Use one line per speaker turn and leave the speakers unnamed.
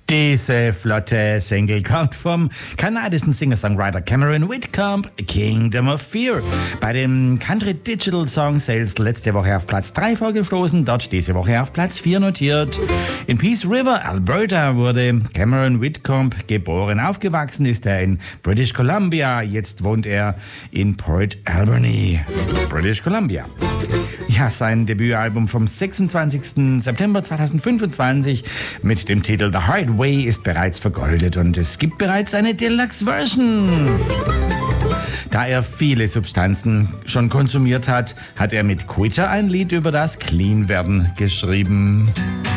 Diese flotte Single kommt vom kanadischen Singer-Songwriter Cameron Whitcomb, Kingdom of Fear. Bei den Country Digital Song Sales letzte Woche auf Platz 3 vorgestoßen, dort diese Woche auf Platz 4 notiert. In Peace River, Alberta, wurde Cameron Whitcomb geboren. Aufgewachsen ist er in British Columbia, jetzt wohnt er in Port Alberni, British Columbia. Ja, sein Debütalbum vom 26. September 2025 mit dem Titel The Hard Way ist bereits vergoldet und es gibt bereits eine Deluxe-Version. Da er viele Substanzen schon konsumiert hat, hat er mit Quitter ein Lied über das Clean-Werden geschrieben.